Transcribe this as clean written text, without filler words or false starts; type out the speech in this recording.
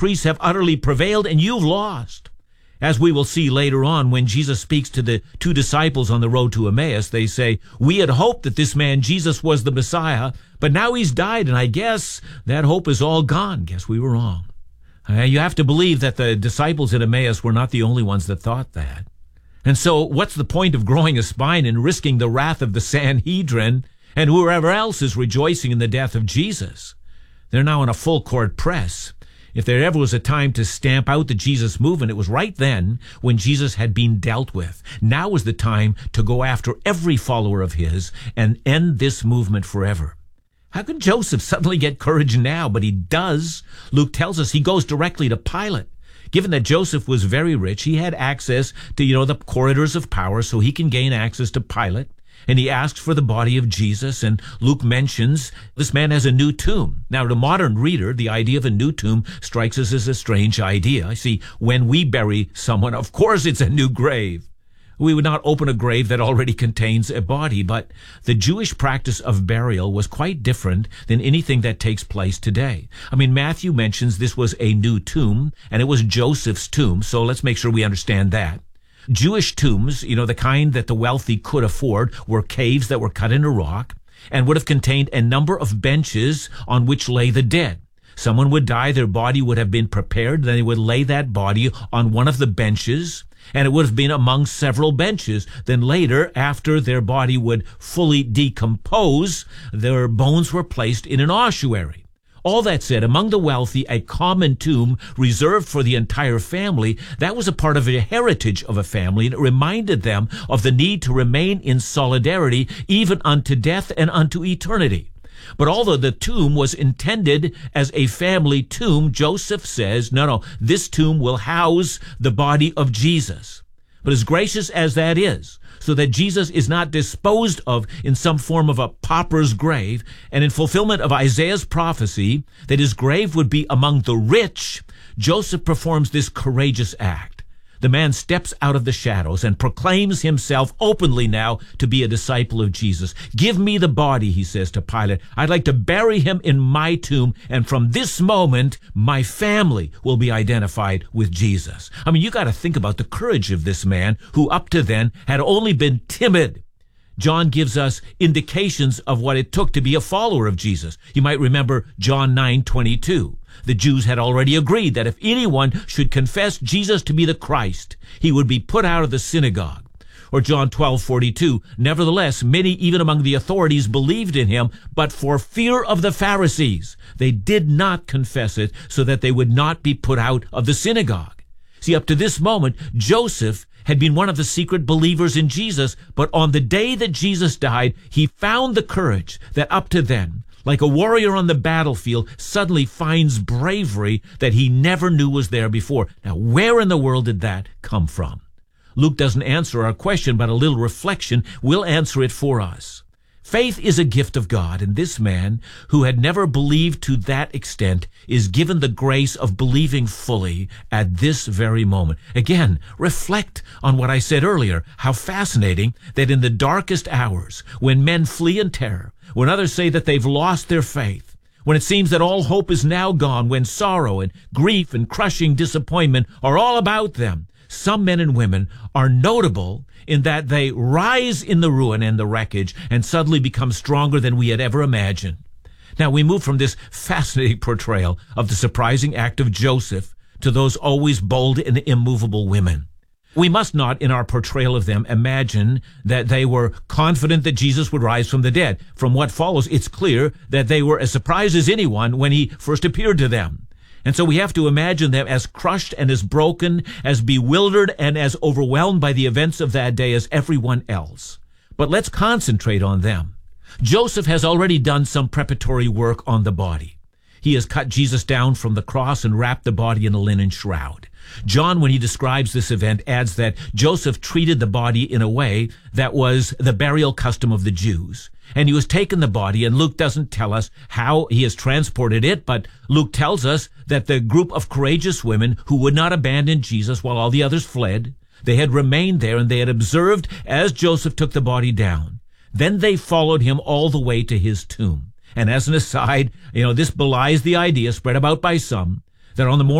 priests have utterly prevailed, and you've lost. As we will see later on, when Jesus speaks to the two disciples on the road to Emmaus, they say, we had hoped that this man Jesus was the Messiah, but now he's died, and I guess that hope is all gone. Guess we were wrong. You have to believe that the disciples at Emmaus were not the only ones that thought that. And so what's the point of growing a spine and risking the wrath of the Sanhedrin and whoever else is rejoicing in the death of Jesus? They're now in a full-court press. If there ever was a time to stamp out the Jesus movement, it was right then when Jesus had been dealt with. Now was the time to go after every follower of his and end this movement forever. How can Joseph suddenly get courage now? But he does. Luke tells us he goes directly to Pilate. Given that Joseph was very rich, he had access to, the corridors of power, so he can gain access to Pilate. And he asks for the body of Jesus, and Luke mentions this man has a new tomb. Now, to a modern reader, the idea of a new tomb strikes us as a strange idea. See, when we bury someone, of course it's a new grave. We would not open a grave that already contains a body, but the Jewish practice of burial was quite different than anything that takes place today. Matthew mentions this was a new tomb, and it was Joseph's tomb, so let's make sure we understand that. Jewish tombs, the kind that the wealthy could afford, were caves that were cut into rock and would have contained a number of benches on which lay the dead. Someone would die, their body would have been prepared, then they would lay that body on one of the benches, and it would have been among several benches. Then later, after their body would fully decompose, their bones were placed in an ossuary. All that said, among the wealthy, a common tomb reserved for the entire family, that was a part of the heritage of a family, and it reminded them of the need to remain in solidarity even unto death and unto eternity. But although the tomb was intended as a family tomb, Joseph says, no, this tomb will house the body of Jesus. But as gracious as that is, so that Jesus is not disposed of in some form of a pauper's grave, and in fulfillment of Isaiah's prophecy that his grave would be among the rich, Joseph performs this courageous act. The man steps out of the shadows and proclaims himself openly now to be a disciple of Jesus. Give me the body, he says to Pilate. I'd like to bury him in my tomb, and from this moment, my family will be identified with Jesus. You got to think about the courage of this man who up to then had only been timid. John gives us indications of what it took to be a follower of Jesus. You might remember John 9:22. The Jews had already agreed that if anyone should confess Jesus to be the Christ, he would be put out of the synagogue. Or John 12:42, nevertheless, many even among the authorities believed in him, but for fear of the Pharisees, they did not confess it so that they would not be put out of the synagogue. See, up to this moment, Joseph had been one of the secret believers in Jesus, but on the day that Jesus died, he found the courage that up to then, like a warrior on the battlefield, suddenly finds bravery that he never knew was there before. Now, where in the world did that come from? Luke doesn't answer our question, but a little reflection will answer it for us. Faith is a gift of God, and this man, who had never believed to that extent, is given the grace of believing fully at this very moment. Again, reflect on what I said earlier, how fascinating that in the darkest hours, when men flee in terror, when others say that they've lost their faith, when it seems that all hope is now gone, when sorrow and grief and crushing disappointment are all about them, some men and women are notable in that they rise in the ruin and the wreckage and suddenly become stronger than we had ever imagined. Now we move from this fascinating portrayal of the surprising act of Joseph to those always bold and immovable women. We must not, in our portrayal of them, imagine that they were confident that Jesus would rise from the dead. From what follows, it's clear that they were as surprised as anyone when he first appeared to them. And so we have to imagine them as crushed and as broken, as bewildered and as overwhelmed by the events of that day as everyone else. But let's concentrate on them. Joseph has already done some preparatory work on the body. He has cut Jesus down from the cross and wrapped the body in a linen shroud. John, when he describes this event, adds that Joseph treated the body in a way that was the burial custom of the Jews. And he has taken the body, and Luke doesn't tell us how he has transported it, but Luke tells us that the group of courageous women who would not abandon Jesus while all the others fled, they had remained there and they had observed as Joseph took the body down. Then they followed him all the way to his tomb. And as an aside, this belies the idea spread about by some that on the morning